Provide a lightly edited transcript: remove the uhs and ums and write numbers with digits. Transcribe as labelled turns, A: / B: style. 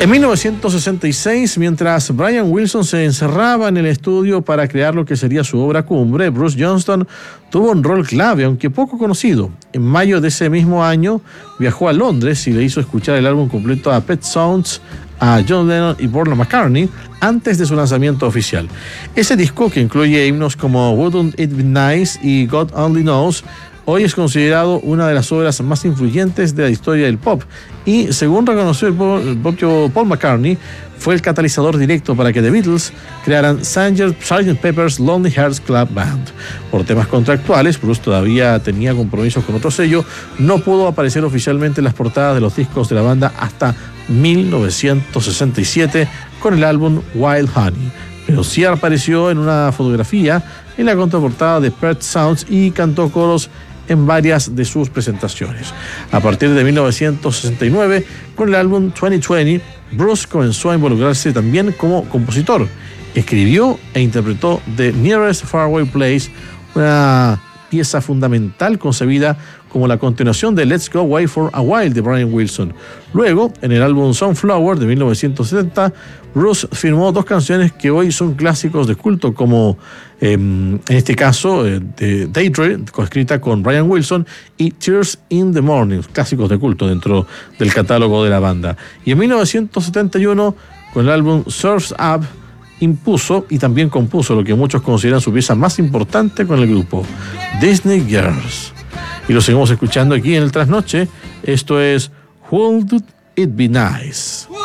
A: En 1966, mientras Brian Wilson se encerraba en el estudio para crear lo que sería su obra cumbre, Bruce Johnston tuvo un rol clave, aunque poco conocido. En mayo de ese mismo año viajó a Londres y le hizo escuchar el álbum completo a Pet Sounds, a John Lennon y Paul McCartney antes de su lanzamiento oficial. Ese disco, que incluye himnos como Wouldn't It Be Nice y God Only Knows, hoy es considerado una de las obras más influyentes de la historia del pop y, según reconoció el propio Paul McCartney, fue el catalizador directo para que The Beatles crearan Sgt. Pepper's Lonely Hearts Club Band. Por temas contractuales, Bruce todavía tenía compromisos con otro sello, no pudo aparecer oficialmente en las portadas de los discos de la banda hasta 1967 con el álbum Wild Honey, pero sí apareció en una fotografía en la contraportada de Pet Sounds y cantó coros en varias de sus presentaciones. A partir de 1969, con el álbum 2020, Bruce comenzó a involucrarse también como compositor. Escribió e interpretó The Nearest Faraway Place, una pieza fundamental concebida como la continuación de Let's Go Away for a While de Brian Wilson. Luego, en el álbum Sunflower de 1970, Bruce firmó dos canciones que hoy son clásicos de culto, como en este caso de Daydream, coescrita con Brian Wilson, y Tears in the Morning, clásicos de culto dentro del catálogo de la banda. Y en 1971, con el álbum Surf's Up, impuso y también compuso lo que muchos consideran su pieza más importante con el grupo, Disney Girls. Y lo seguimos escuchando aquí en el Trasnoche. Esto es Wouldn't It Be Nice.